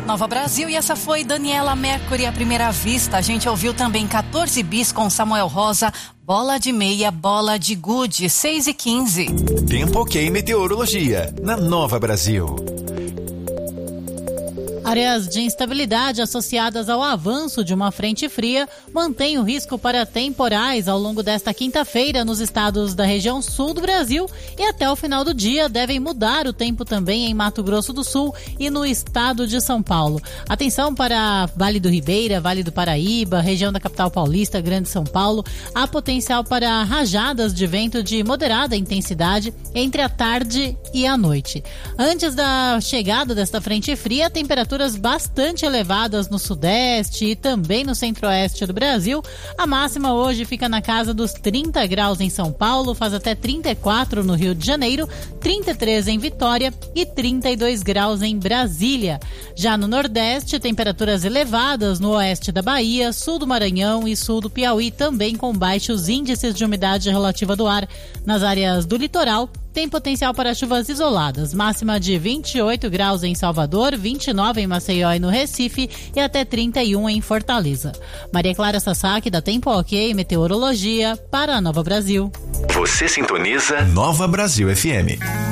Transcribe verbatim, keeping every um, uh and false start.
Nova Brasil, e essa foi Daniela Mercury à primeira vista. A gente ouviu também quatorze bis com Samuel Rosa, Bola de Meia, Bola de Gude, seis e quinze. Tempo Ok Meteorologia, na Nova Brasil. Áreas de instabilidade associadas ao avanço de uma frente fria mantêm o risco para temporais ao longo desta quinta-feira nos estados da região sul do Brasil, e até o final do dia devem mudar o tempo também em Mato Grosso do Sul e no estado de São Paulo. Atenção para Vale do Ribeira, Vale do Paraíba, região da capital paulista, Grande São Paulo. Há potencial para rajadas de vento de moderada intensidade entre a tarde e a noite. Antes da chegada desta frente fria, temperaturas bastante elevadas no sudeste e também no centro-oeste do Brasil. A máxima hoje fica na casa dos trinta graus em São Paulo, faz até trinta e quatro no Rio de Janeiro, trinta e três em Vitória e trinta e dois graus em Brasília. Já no nordeste, temperaturas elevadas no oeste da Bahia, sul do Maranhão e sul do Piauí, também com baixos índices de umidade relativa do ar. Nas áreas do litoral, tem potencial para chuvas isoladas, máxima de vinte e oito graus em Salvador, vinte e nove em Maceió e no Recife e até trinta e um em Fortaleza. Maria Clara Sasaki, da Tempo Ok Meteorologia, para a Nova Brasil. Você sintoniza Nova Brasil F M.